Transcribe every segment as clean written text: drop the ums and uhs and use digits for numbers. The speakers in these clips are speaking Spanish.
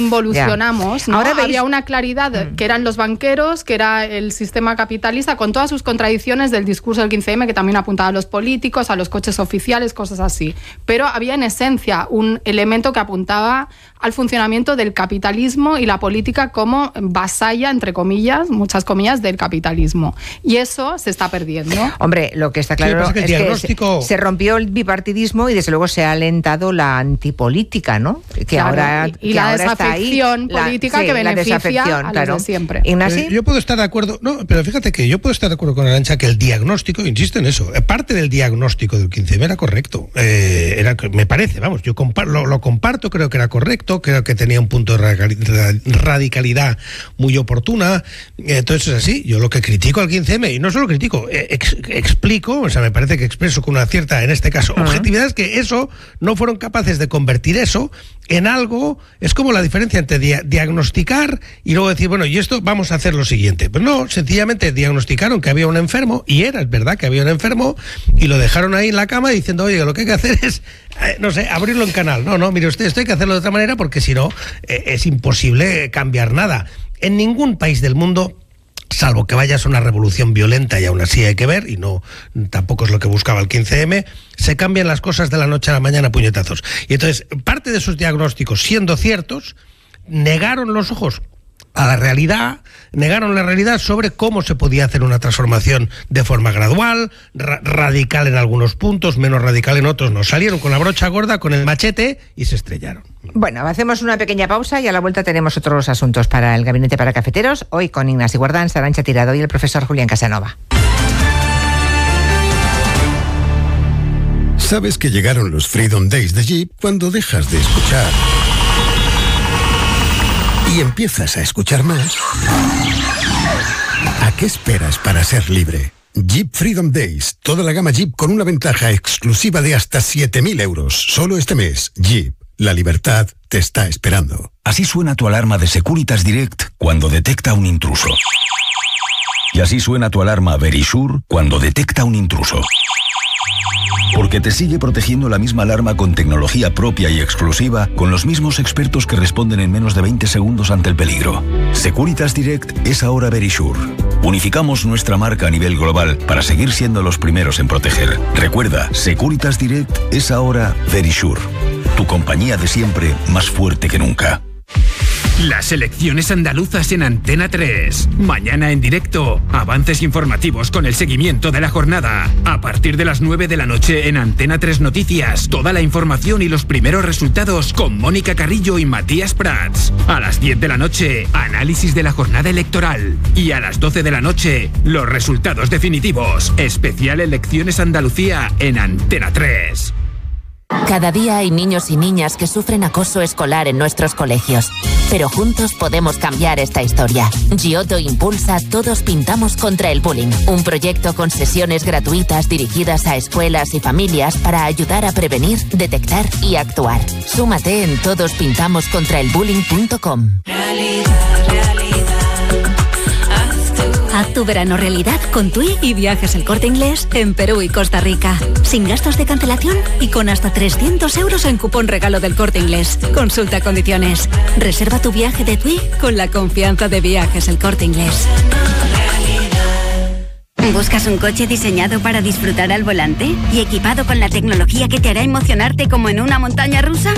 involucionamos, ¿no? Ahora había una claridad que eran los banqueros, que era el sistema capitalista, con todas sus contradicciones del discurso del 15M, que también apuntaba a los políticos, a los coches oficiales, cosas así. Pero había en esencia un elemento que apuntaba al funcionamiento del capitalismo y la política como vasalla, entre comillas, muchas comillas, del capitalismo. Y eso se está perdiendo. Hombre, lo que está claro es que se rompió el bipartidismo y desde luego se ha alentado la antipolítica, ¿no? La desafección política que beneficia a los de siempre. ¿Ignacio? Yo puedo estar de acuerdo, pero fíjate que yo puedo estar de acuerdo con Arantxa que el diagnóstico, insisto en eso, parte del diagnóstico del 15M era correcto. Me parece, vamos, yo lo comparto, creo que era correcto, creo que tenía un punto de radicalidad muy oportuna, entonces es así. Yo lo que critico al 15M, y no solo critico, explico, o sea, me parece que expreso con una cierta, en este caso, objetividad, es que eso no fueron capaces de convertir eso en algo. Es como la diferencia entre diagnosticar y luego decir, bueno, y esto vamos a hacer lo siguiente. Pues no, sencillamente diagnosticaron que había un enfermo, y es verdad que había un enfermo, y lo dejaron ahí en la cama diciendo, oye, lo que hay que hacer es, no sé, abrirlo en canal. No, mire usted, esto hay que hacerlo de otra manera porque si no, es imposible cambiar nada. En ningún país del mundo, salvo que vayas a una revolución violenta, y aún así hay que ver, y no, tampoco es lo que buscaba el 15M, se cambian las cosas de la noche a la mañana a puñetazos. Y entonces, parte de esos diagnósticos, siendo ciertos, negaron los ojos a la realidad, negaron la realidad sobre cómo se podía hacer una transformación de forma gradual, radical en algunos puntos, menos radical en otros. Nos salieron con la brocha gorda, con el machete, y se estrellaron. Bueno, hacemos una pequeña pausa y a la vuelta tenemos otros asuntos para el Gabinete para Cafeteros, hoy con Ignasi Guardans, Arantxa Tirado y el profesor Julián Casanova. ¿Sabes que llegaron los Freedom Days de Jeep cuando dejas de escuchar y empiezas a escuchar más? ¿A qué esperas para ser libre? Jeep Freedom Days, toda la gama Jeep con una ventaja exclusiva de hasta 7.000 euros. Solo este mes, Jeep, la libertad te está esperando. Así suena tu alarma de Securitas Direct cuando detecta un intruso. Y así suena tu alarma Verisure cuando detecta un intruso. Porque te sigue protegiendo la misma alarma con tecnología propia y exclusiva, con los mismos expertos que responden en menos de 20 segundos ante el peligro. Securitas Direct es ahora Verisure. Unificamos nuestra marca a nivel global para seguir siendo los primeros en proteger. Recuerda, Securitas Direct es ahora Verisure. Tu compañía de siempre, más fuerte que nunca. Las elecciones andaluzas en Antena 3. Mañana en directo, avances informativos con el seguimiento de la jornada. A partir de las 9 de la noche en Antena 3 Noticias, toda la información y los primeros resultados con Mónica Carrillo y Matías Prats. A las 10 de la noche, análisis de la jornada electoral. Y a las 12 de la noche, los resultados definitivos. Especial Elecciones Andalucía en Antena 3. Cada día hay niños y niñas que sufren acoso escolar en nuestros colegios. Pero juntos podemos cambiar esta historia. Giotto impulsa Todos Pintamos contra el Bullying, un proyecto con sesiones gratuitas dirigidas a escuelas y familias para ayudar a prevenir, detectar y actuar. Súmate en todospintamoscontraelbullying.com. Haz tu verano realidad con TUI y Viajes El Corte Inglés en Perú y Costa Rica. Sin gastos de cancelación y con hasta 300 euros en cupón regalo del Corte Inglés. Consulta condiciones. Reserva tu viaje de TUI con la confianza de Viajes El Corte Inglés. ¿Buscas un coche diseñado para disfrutar al volante y equipado con la tecnología que te hará emocionarte como en una montaña rusa?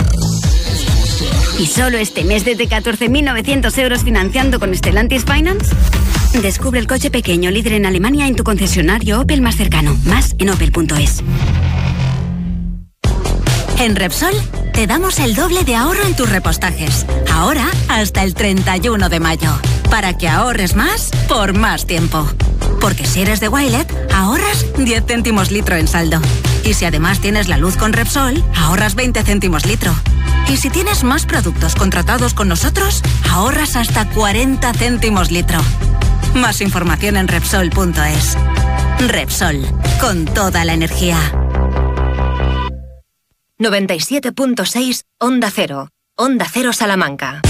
¿Y solo este mes desde 14.900 euros financiando con Stellantis Finance? Descubre el coche pequeño líder en Alemania en tu concesionario Opel más cercano. Más en opel.es. En Repsol te damos el doble de ahorro en tus repostajes. Ahora hasta el 31 de mayo. Para que ahorres más por más tiempo. Porque si eres de Wilet, ahorras 10 céntimos litro en saldo. Y si además tienes la luz con Repsol, ahorras 20 céntimos litro. Y si tienes más productos contratados con nosotros, ahorras hasta 40 céntimos litro. Más información en Repsol.es. Repsol, con toda la energía. 97.6 Onda Cero. Onda Cero Salamanca.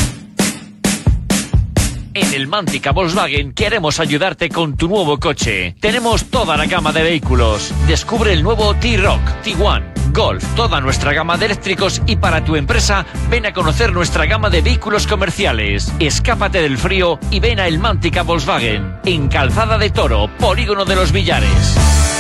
En el Mántica Volkswagen queremos ayudarte con tu nuevo coche. Tenemos toda la gama de vehículos. Descubre el nuevo T-Roc, Tiguan, Golf, toda nuestra gama de eléctricos, y para tu empresa, ven a conocer nuestra gama de vehículos comerciales. Escápate del frío y ven a Elmántica Volkswagen, en Calzada de Toro, Polígono de los Villares.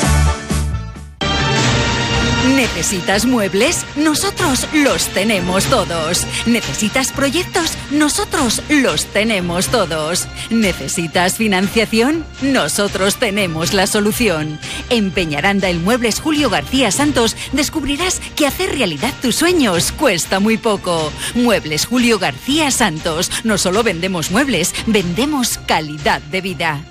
¿Necesitas muebles? Nosotros los tenemos todos. ¿Necesitas proyectos? Nosotros los tenemos todos. ¿Necesitas financiación? Nosotros tenemos la solución. En Peñaranda El Muebles Julio García Santos descubrirás que hacer realidad tus sueños cuesta muy poco. Muebles Julio García Santos. No solo vendemos muebles, vendemos calidad de vida.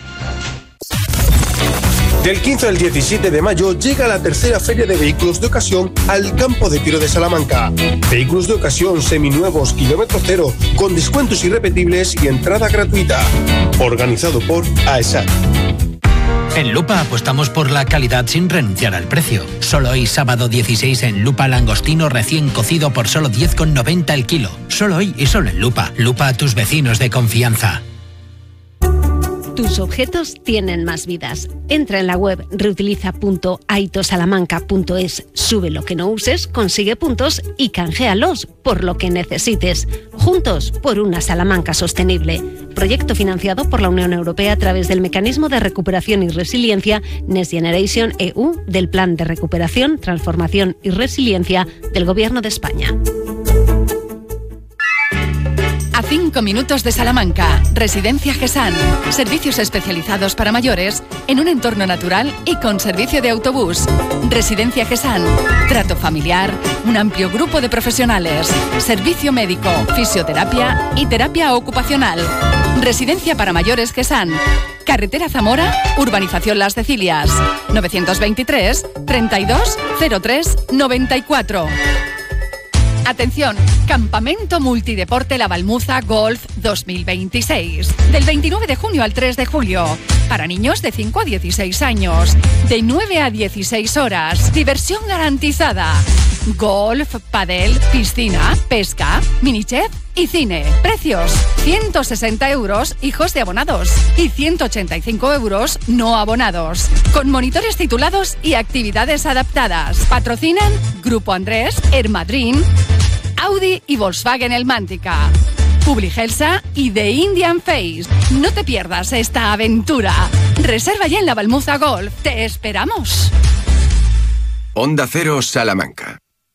Del 15 al 17 de mayo llega la tercera Feria de Vehículos de Ocasión al Campo de Tiro de Salamanca. Vehículos de ocasión seminuevos, kilómetro cero, con descuentos irrepetibles y entrada gratuita. Organizado por AESAT. En Lupa apostamos por la calidad sin renunciar al precio. Solo hoy, sábado 16, en Lupa, langostino recién cocido por solo 10,90 el kilo. Solo hoy y solo en Lupa. Lupa, a tus vecinos de confianza. Tus objetos tienen más vidas. Entra en la web reutiliza.aitosalamanca.es, sube lo que no uses, consigue puntos y canjealos por lo que necesites. Juntos por una Salamanca sostenible. Proyecto financiado por la Unión Europea a través del Mecanismo de Recuperación y Resiliencia Next Generation EU, del Plan de Recuperación, Transformación y Resiliencia del Gobierno de España. A 5 minutos de Salamanca, Residencia GESAN. Servicios especializados para mayores en un entorno natural y con servicio de autobús. Residencia GESAN. Trato familiar, un amplio grupo de profesionales, servicio médico, fisioterapia y terapia ocupacional. Residencia para mayores GESAN. Carretera Zamora, Urbanización Las Cecilias. 923 32 03 94. Atención, Campamento Multideporte La Balmuza Golf 2026. Del 29 de junio al 3 de julio. Para niños de 5 a 16 años. De 9 a 16 horas. Diversión garantizada. Golf, pádel, piscina, pesca, minichef y cine. Precios: 160 euros hijos de abonados y 185 euros no abonados. Con monitores titulados y actividades adaptadas. Patrocinan Grupo Andrés, Ermadrin, Audi y Volkswagen Elmántica, Publigelsa y The Indian Face. No te pierdas esta aventura. Reserva ya en La Balmuza Golf. ¡Te esperamos! Onda Cero Salamanca.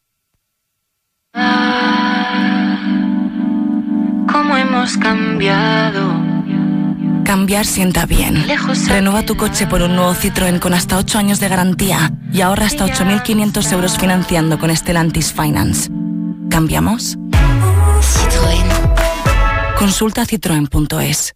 ¿Cómo hemos cambiado? Cambiar sienta bien. Renueva tu coche por un nuevo Citroën con hasta 8 años de garantía y ahorra hasta 8.500 euros financiando con Stellantis Finance. ¿Cambiamos? Citroën. Consulta citroen.es.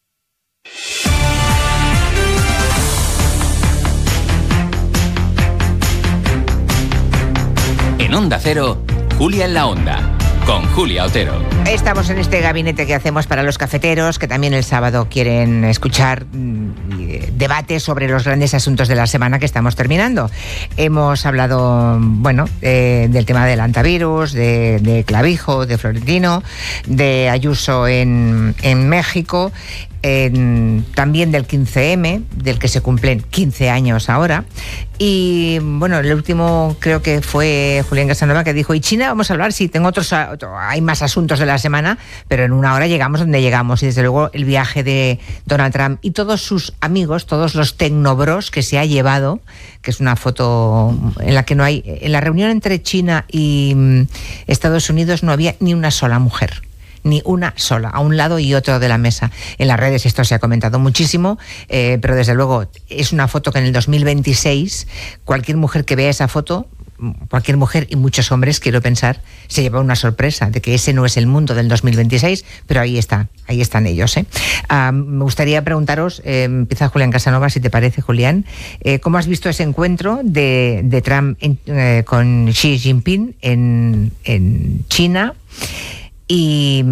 En Onda Cero, Julia en la Onda, con Julia Otero. Estamos en este gabinete que hacemos para los cafeteros, que también el sábado quieren escuchar debates sobre los grandes asuntos de la semana que estamos terminando. Hemos hablado, del tema del antivirus, de Clavijo, de Florentino, de Ayuso en México, también del 15M, del que se cumplen 15 años ahora. Y el último creo que fue Julián Casanova, que dijo: ¿y China? Vamos a hablar. Sí, tengo hay más asuntos de la semana, pero en una hora llegamos donde llegamos. Y desde luego el viaje de Donald Trump y todos sus amigos, todos los tecnobros que se ha llevado, que es una foto en la que no hay, en la reunión entre China y Estados Unidos no había ni una sola mujer. Ni una sola, a un lado y otro de la mesa. En las redes esto se ha comentado muchísimo, pero desde luego es una foto que en el 2026 cualquier mujer que vea esa foto, cualquier mujer y muchos hombres, quiero pensar, se lleva una sorpresa de que ese no es el mundo del 2026, pero ahí están ellos. Me gustaría preguntaros, empieza Julián Casanova, si te parece, Julián, ¿cómo has visto ese encuentro de Trump con Xi Jinping en China? ¿Y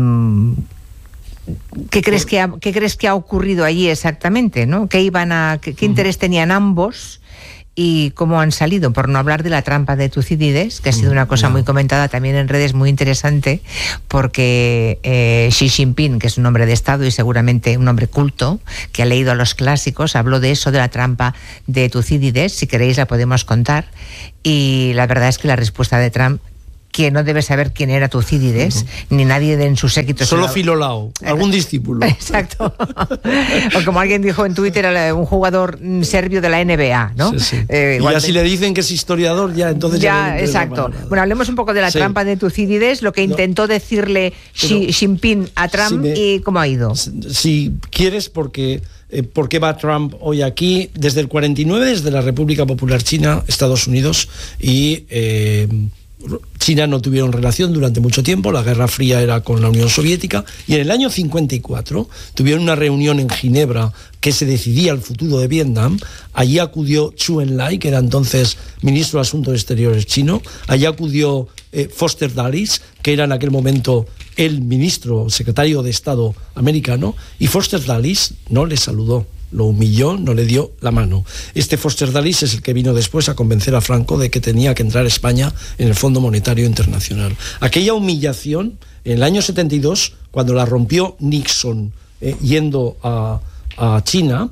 qué crees que ha ocurrido allí exactamente, ¿no? ¿Qué interés tenían ambos? y cómo han salido, por no hablar de la trampa de Tucídides, que ha sido una cosa muy comentada también en redes, muy interesante, porque Xi Jinping, que es un hombre de Estado y seguramente un hombre culto, que ha leído a los clásicos, habló de eso, de la trampa de Tucídides. Si queréis la podemos contar, y la verdad es que la respuesta de Trump, que no debe saber quién era Tucídides, ni nadie en su séquito. Solo Filolao, algún discípulo. Exacto. O como alguien dijo en Twitter, un jugador serbio de la NBA, ¿no? Sí. Y ya si le dicen que es historiador, ya entonces... Ya, exacto. Bueno, hablemos un poco de la trampa de Tucídides, lo que intentó decirle Xi Jinping a Trump y cómo ha ido. Si quieres, porque... ¿Por qué va Trump hoy aquí? Desde el 49, desde la República Popular China, Estados Unidos y... China no tuvieron relación durante mucho tiempo, la Guerra Fría era con la Unión Soviética, y en el año 54 tuvieron una reunión en Ginebra que se decidía el futuro de Vietnam. Allí acudió Zhou Enlai, que era entonces ministro de Asuntos Exteriores chino, allí acudió Foster Dulles, que era en aquel momento el secretario de Estado americano, y Foster Dulles no le saludó, lo humilló, no le dio la mano. Este Foster Dulles es el que vino después a convencer a Franco de que tenía que entrar España en el Fondo Monetario Internacional. Aquella humillación, en el año 72, cuando la rompió Nixon yendo a China,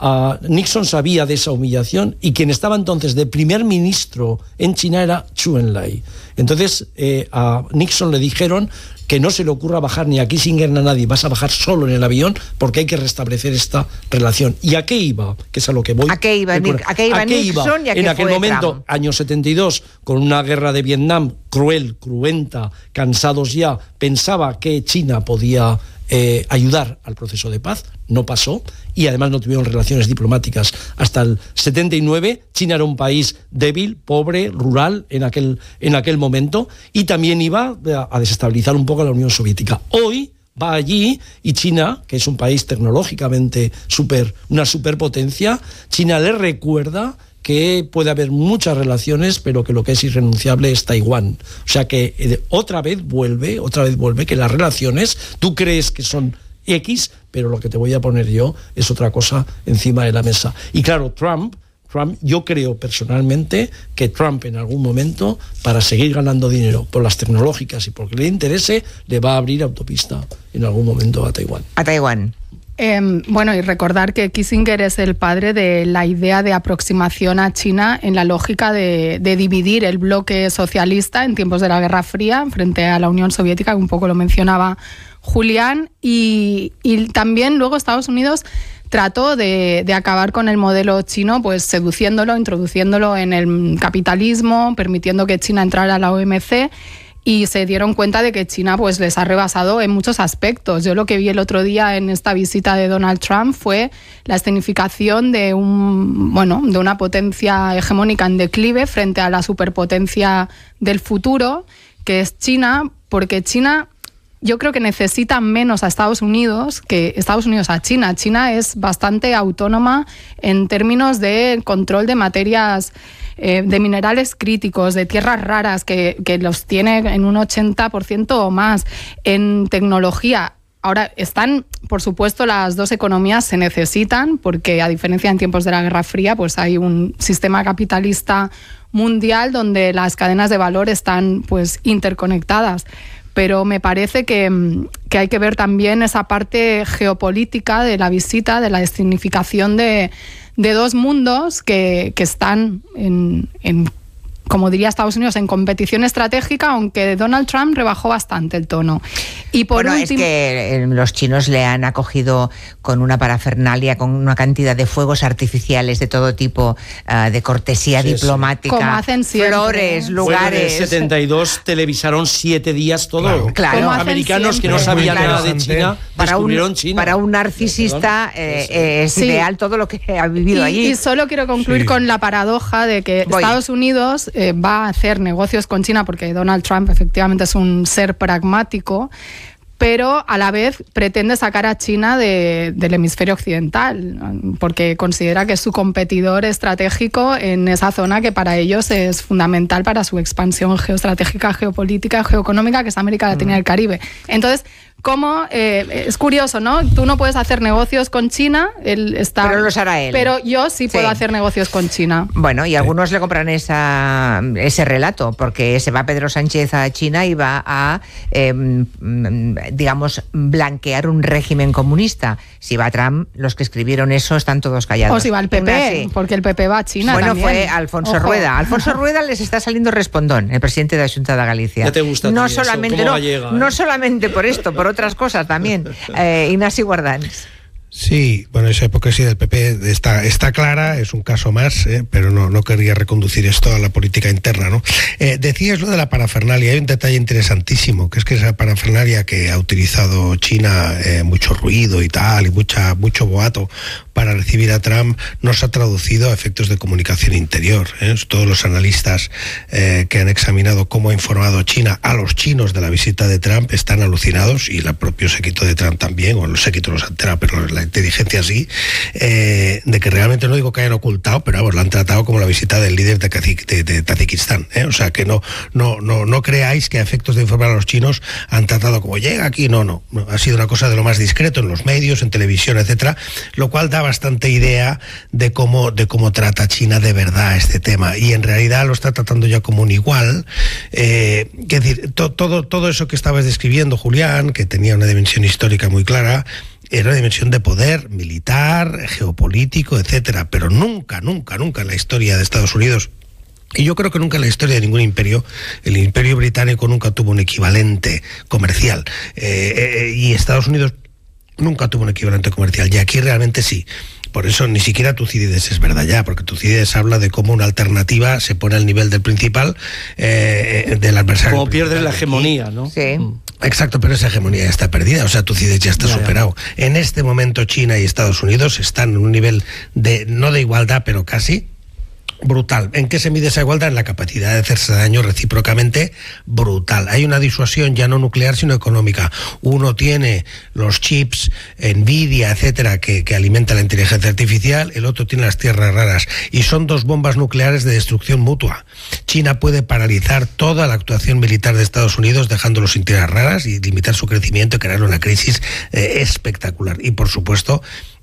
Nixon sabía de esa humillación, y quien estaba entonces de primer ministro en China era Zhou Enlai. Entonces a Nixon le dijeron que no se le ocurra bajar ni a Kissinger ni a nadie, vas a bajar solo en el avión porque hay que restablecer esta relación. ¿Y a qué iba? Que es a lo que voy. ¿A qué iba Nixon y a qué en aquel fue momento, Trump? año 72, con una guerra de Vietnam cruel, cruenta, cansados ya, pensaba que China podía ayudar al proceso de paz, no pasó, y además no tuvieron relaciones diplomáticas hasta el 79. China era un país débil, pobre, rural en aquel momento, y también iba a desestabilizar un poco a la Unión Soviética. Hoy va allí, y China, que es un país tecnológicamente una superpotencia, China le recuerda que puede haber muchas relaciones, pero que lo que es irrenunciable es Taiwán. O sea que otra vez vuelve que las relaciones, tú crees que son X, pero lo que te voy a poner yo es otra cosa encima de la mesa. Y claro, Trump, yo creo personalmente que Trump en algún momento, para seguir ganando dinero por las tecnológicas y porque le interese, le va a abrir autopista en algún momento a Taiwán. A Taiwán. Bueno, y recordar que Kissinger es el padre de la idea de aproximación a China en la lógica de dividir el bloque socialista en tiempos de la Guerra Fría frente a la Unión Soviética, que un poco lo mencionaba Julián, y también luego Estados Unidos trató de acabar con el modelo chino, pues seduciéndolo, introduciéndolo en el capitalismo, permitiendo que China entrara a la OMC, y se dieron cuenta de que China pues les ha rebasado en muchos aspectos. Yo lo que vi el otro día en esta visita de Donald Trump fue la escenificación de una potencia hegemónica en declive frente a la superpotencia del futuro, que es China, porque China yo creo que necesita menos a Estados Unidos que Estados Unidos a China. China es bastante autónoma en términos de control de materias, de minerales críticos, de tierras raras, que los tiene en un 80% o más, en tecnología. Ahora están, por supuesto, las dos economías se necesitan, porque a diferencia en tiempos de la Guerra Fría, pues hay un sistema capitalista mundial donde las cadenas de valor están pues interconectadas. Pero me parece que hay que ver también esa parte geopolítica de la visita, de la escenificación de dos mundos que están en, como diría Estados Unidos, en competición estratégica, aunque Donald Trump rebajó bastante el tono. Y por último, es que los chinos le han acogido con una parafernalia, con una cantidad de fuegos artificiales de todo tipo, de cortesía diplomática, como hacen siempre, flores, lugares. En el 72 televisaron 7 días todo. Claro. Americanos que no sabían nada de China descubrieron China. Para un narcisista es ideal todo lo que ha vivido allí. Y solo quiero concluir con la paradoja de que Estados Unidos va a hacer negocios con China, porque Donald Trump efectivamente es un ser pragmático, pero a la vez pretende sacar a China del hemisferio occidental, porque considera que es su competidor estratégico en esa zona que para ellos es fundamental para su expansión geoestratégica, geopolítica, geoeconómica, que es América Latina y el Caribe. Entonces, cómo es curioso, ¿no? Tú no puedes hacer negocios con China, pero los hará él. Pero yo sí puedo hacer negocios con China. Bueno, y algunos le compran ese relato, porque se va Pedro Sánchez a China y va a, digamos, blanquear un régimen comunista. Si va Trump, los que escribieron eso están todos callados. O si va el PP, porque el PP va a China también. Bueno, fue Alfonso Rueda. Alfonso Rueda les está saliendo respondón, el presidente de la Xunta de Galicia. Ya te gusta no eso, solamente no solamente por esto, por otras cosas también. Ignasi Guardans. Sí, bueno, esa hipocresía del PP está clara, es un caso más, pero no querría reconducir esto a la política interna, ¿no? Decías lo de la parafernalia, hay un detalle interesantísimo, que es que esa parafernalia que ha utilizado China, mucho ruido y tal, y mucho boato para recibir a Trump, no se ha traducido a efectos de comunicación interior. Todos los analistas que han examinado cómo ha informado China a los chinos de la visita de Trump están alucinados, y el propio séquito de Trump también, o los séquitos los entera, pero la inteligencia sí, de que realmente, no digo que hayan ocultado, pero vamos, la han tratado como la visita del líder de Tayikistán, o sea que no creáis que a efectos de informar a los chinos han tratado como llega aquí, no, ha sido una cosa de lo más discreto en los medios, en televisión, etcétera, lo cual da bastante idea de cómo trata China de verdad este tema, y en realidad lo está tratando ya como un igual. Es decir, todo eso que estabas describiendo, Julián, que tenía una dimensión histórica muy clara, era una dimensión de poder militar, geopolítico, etcétera, pero nunca en la historia de Estados Unidos, y yo creo que nunca en la historia de ningún imperio, el imperio británico nunca tuvo un equivalente comercial, y Estados Unidos nunca tuvo un equivalente comercial, y aquí realmente sí. Por eso ni siquiera Tucídides es verdad ya, porque Tucídides habla de cómo una alternativa se pone al nivel del principal, del adversario. Como pierde la hegemonía, ¿no? Sí. Exacto, pero esa hegemonía ya está perdida, o sea, Tucídides ya está superado. En este momento China y Estados Unidos están en un nivel no de igualdad, pero casi brutal. ¿En qué se mide esa igualdad? En la capacidad de hacerse daño recíprocamente, brutal. Hay una disuasión ya no nuclear, sino económica. Uno tiene los chips, Nvidia, etcétera, que alimenta la inteligencia artificial, el otro tiene las tierras raras, y son dos bombas nucleares de destrucción mutua. China puede paralizar toda la actuación militar de Estados Unidos, dejándolo sin tierras raras, y limitar su crecimiento y crear una crisis espectacular. Y por supuesto,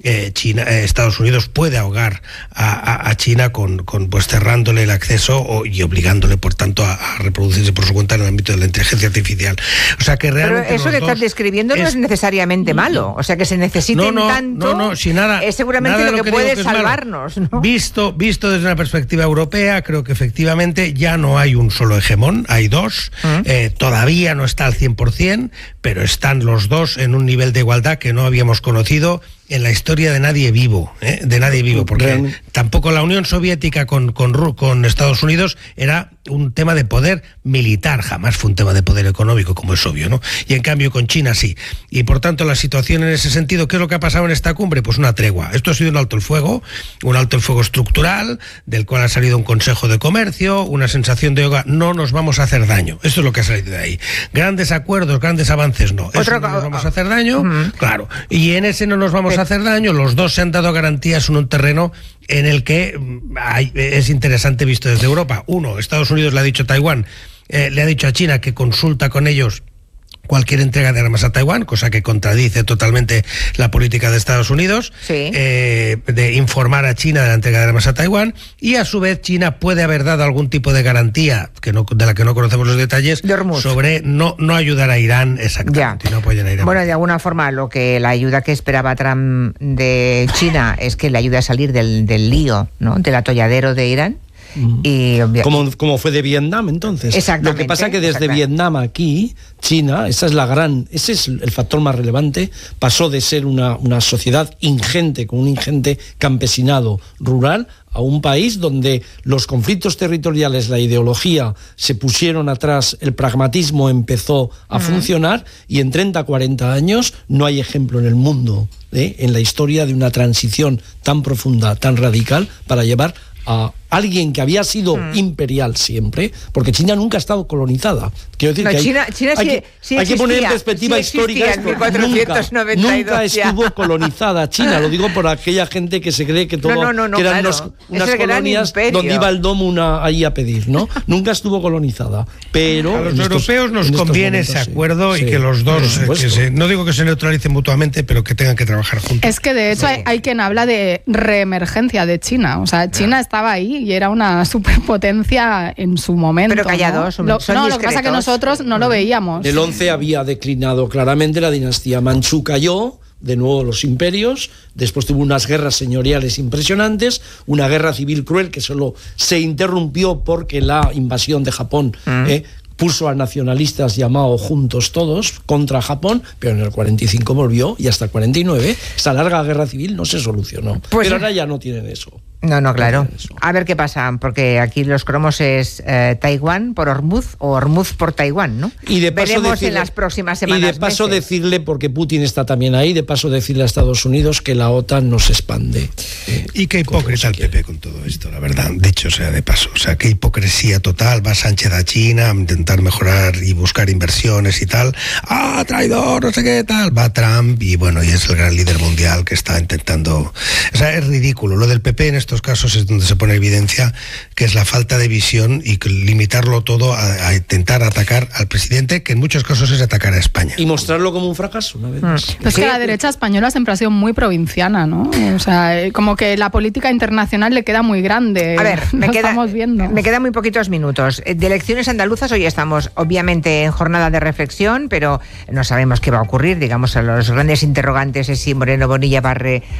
Estados Unidos puede ahogar a China pues cerrándole el acceso y obligándole, por tanto, a reproducirse por su cuenta en el ámbito de la inteligencia artificial. O sea que realmente. Pero eso que estás describiendo no es necesariamente malo. O sea que se necesiten tanto. Si nada, es seguramente nada lo que puede salvarnos, ¿no? Visto desde una perspectiva europea, creo que efectivamente ya no hay un solo hegemón, hay dos. Todavía no está al 100%, pero están los dos en un nivel de igualdad que no habíamos conocido en la historia de nadie vivo, porque tampoco la Unión Soviética con Estados Unidos era un tema de poder militar, jamás fue un tema de poder económico, como es obvio, ¿no? Y en cambio con China sí. Y por tanto la situación en ese sentido, ¿qué es lo que ha pasado en esta cumbre? Pues una tregua. Esto ha sido un alto el fuego estructural, del cual ha salido un Consejo de Comercio, una sensación de no nos vamos a hacer daño. Esto es lo que ha salido de ahí. Grandes acuerdos, grandes avances, no. No nos vamos a hacer daño, claro. Y en ese no nos vamos a hacer daño, los dos se han dado garantías en un terreno en el que es interesante visto desde Europa. Uno, Estados Unidos le ha dicho a Taiwán, le ha dicho a China que consulta con ellos cualquier entrega de armas a Taiwán, cosa que contradice totalmente la política de Estados Unidos, de informar a China de la entrega de armas a Taiwán, y a su vez China puede haber dado algún tipo de garantía de la que no conocemos los detalles sobre no ayudar a Irán exactamente, y no apoyar a Irán. Bueno, de alguna forma la ayuda que esperaba Trump de China es que le ayude a salir del lío, ¿no? Del atolladero de Irán. Y como fue de Vietnam entonces. Exactamente. Lo que pasa es que desde Vietnam aquí, China, ese es el factor más relevante, pasó de ser una sociedad ingente, con un ingente campesinado rural, a un país donde los conflictos territoriales, la ideología se pusieron atrás, el pragmatismo empezó a funcionar, y en 30, 40 años no hay ejemplo en el mundo, en la historia, de una transición tan profunda, tan radical, para llevar a alguien que había sido imperial siempre, porque China nunca ha estado colonizada. Quiero decir que China hay que poner en perspectiva histórica esto. Nunca estuvo colonizada China, lo digo por aquella gente que se cree que todo que eran unas colonias donde iba el domo ahí a pedir, ¿no? Nunca estuvo colonizada, pero a los europeos nos conviene ese acuerdo y que los dos, no digo que se neutralicen mutuamente, pero que tengan que trabajar juntos. Es que de hecho hay quien habla de reemergencia de China, o sea, China estaba ahí y era una superpotencia en su momento. Pero callados, ¿no? Lo que pasa es que nosotros no lo veíamos. El 11 había declinado claramente, la dinastía Manchú cayó, de nuevo los imperios, después tuvo unas guerras señoriales impresionantes, una guerra civil cruel que solo se interrumpió porque la invasión de Japón puso a nacionalistas llamados Juntos Todos contra Japón, pero en el 45 volvió y hasta el 49 esa larga guerra civil no se solucionó. Pero ahora ya no tienen eso. No, claro. A ver qué pasa, porque aquí los cromos es Taiwán por Hormuz o Hormuz por Taiwán, ¿no? Y de paso veremos en las próximas semanas. Y de paso decirle, porque Putin está también ahí, de paso decirle a Estados Unidos que la OTAN no se expande. Y qué hipócrita el PP con todo esto, la verdad, dicho sea de paso. O sea, qué hipocresía total. Va Sánchez a China a intentar mejorar y buscar inversiones y tal. ¡Ah, traidor! No sé qué tal. Va Trump y bueno, y es el gran líder mundial que está intentando... O sea, es ridículo. Lo del PP en estos casos es donde se pone evidencia que es la falta de visión y limitarlo todo a intentar atacar al presidente, que en muchos casos es atacar a España. Y mostrarlo como un fracaso, una vez más. Es que la derecha española siempre ha sido muy provinciana, ¿no? O sea, como que la política internacional le queda muy grande. A ver, me quedan muy poquitos minutos. De elecciones andaluzas, hoy estamos obviamente en jornada de reflexión, pero no sabemos qué va a ocurrir. Digamos, los grandes interrogantes es si Moreno Bonilla va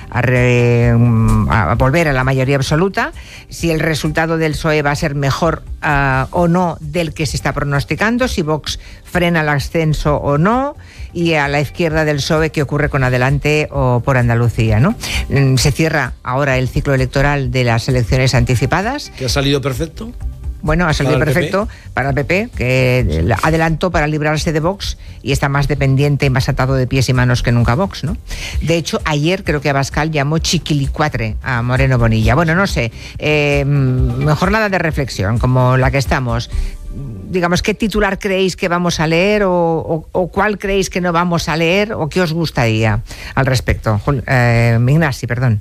a volver a la mayoría absoluta, si el resultado del PSOE va a ser mejor o no del que se está pronosticando, si Vox frena el ascenso o no, y a la izquierda del PSOE qué ocurre con Adelante o por Andalucía, ¿no? Se cierra ahora el ciclo electoral de las elecciones anticipadas. ¿Que ha salido perfecto? Bueno, ha salido perfecto para el PP, que adelantó para librarse de Vox y está más dependiente y más atado de pies y manos que nunca Vox, ¿no? De hecho, ayer creo que Abascal llamó chiquilicuatre a Moreno Bonilla. Bueno, no sé, jornada de reflexión como la que estamos. Digamos, ¿qué titular creéis que vamos a leer o cuál creéis que no vamos a leer o qué os gustaría al respecto? Ignasi, perdón.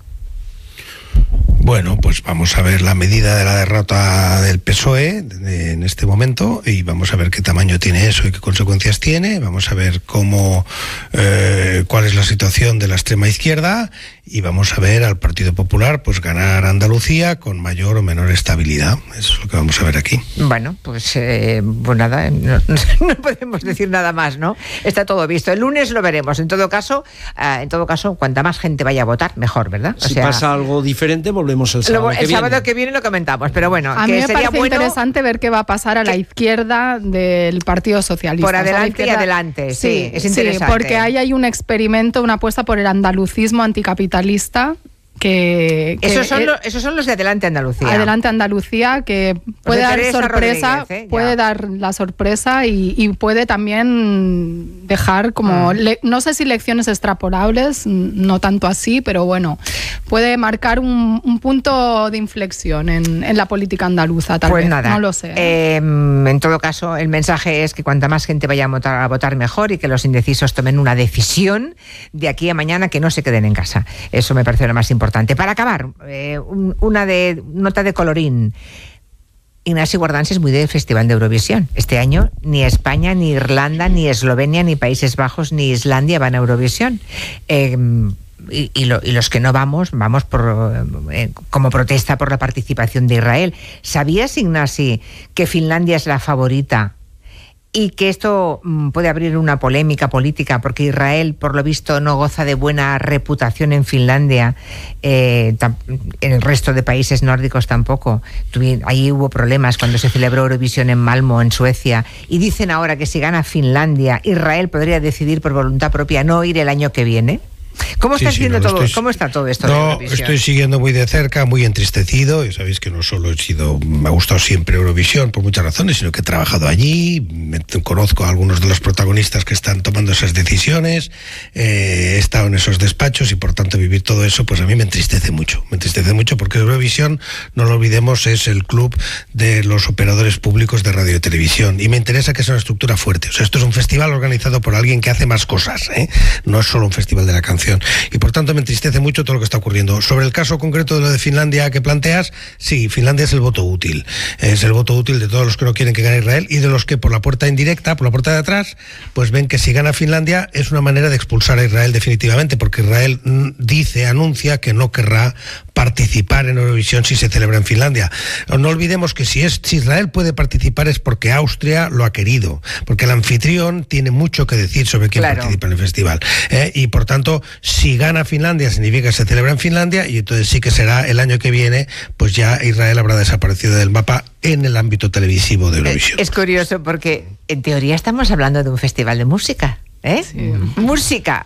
Bueno, pues vamos a ver la medida de la derrota del PSOE en este momento y vamos a ver qué tamaño tiene eso y qué consecuencias tiene. Vamos a ver cuál es la situación de la extrema izquierda y vamos a ver al Partido Popular pues ganar Andalucía con mayor o menor estabilidad. Eso es lo que vamos a ver aquí. Bueno, pues nada, no podemos decir nada más, ¿no? Está todo visto. El lunes lo veremos. En todo caso, cuanta más gente vaya a votar, mejor, ¿verdad? Si pasa algo diferente, volvemos el sábado que viene lo comentamos, pero bueno, a mí me parece interesante ver qué va a pasar a la izquierda del Partido Socialista. Por adelante y adelante, sí, es interesante. Sí, porque ahí hay un experimento, una apuesta por el andalucismo anticapitalista. Esos son los de Adelante Andalucía. Adelante Andalucía, que puede dar sorpresa, puede dar la sorpresa y puede también dejar como, no sé si lecciones extrapolables, no tanto así, pero bueno, puede marcar un punto de inflexión en la política andaluza, tal vez, nada. No lo sé. En todo caso, el mensaje es que cuanta más gente vaya a votar mejor y que los indecisos tomen una decisión de aquí a mañana, que no se queden en casa. Eso me parece lo más importante. Para acabar, una nota de colorín. Ignasi Guardans es muy del Festival de Eurovisión. Este año ni España, ni Irlanda, ni Eslovenia, ni Países Bajos, ni Islandia van a Eurovisión. Y los que no vamos como protesta por la participación de Israel. ¿Sabías, Ignasi, que Finlandia es la favorita? Y que esto puede abrir una polémica política porque Israel, por lo visto, no goza de buena reputación en Finlandia, en el resto de países nórdicos tampoco. Ahí hubo problemas cuando se celebró Eurovisión en Malmö, en Suecia, y dicen ahora que si gana Finlandia, Israel podría decidir por voluntad propia no ir el año que viene. ¿Cómo estás viendo no, todo? ¿Cómo está todo esto? No, estoy siguiendo muy de cerca, muy entristecido. Y sabéis que no solo me ha gustado siempre Eurovisión por muchas razones, sino que he trabajado allí, conozco a algunos de los protagonistas que están tomando esas decisiones, he estado en esos despachos y por tanto vivir todo eso, pues a mí me entristece mucho porque Eurovisión, no lo olvidemos, es el club de los operadores públicos de radio y televisión y me interesa que sea una estructura fuerte. O sea, esto es un festival organizado por alguien que hace más cosas, no es solo un festival de la canción y por tanto me entristece mucho todo lo que está ocurriendo. Sobre el caso concreto de lo de Finlandia que planteas, sí, Finlandia es el voto útil de todos los que no quieren que gane Israel y de los que por la puerta indirecta, por la puerta de atrás, pues ven que si gana Finlandia es una manera de expulsar a Israel definitivamente, porque Israel anuncia que no querrá participar en Eurovisión si se celebra en Finlandia. No olvidemos que si Israel puede participar es porque Austria lo ha querido, porque el anfitrión tiene mucho que decir sobre quién participa en el festival. Y por tanto, si gana Finlandia significa que se celebra en Finlandia y entonces sí que será el año que viene, pues ya Israel habrá desaparecido del mapa en el ámbito televisivo de Eurovisión. Es curioso porque en teoría estamos hablando de un festival de música. Sí. Música,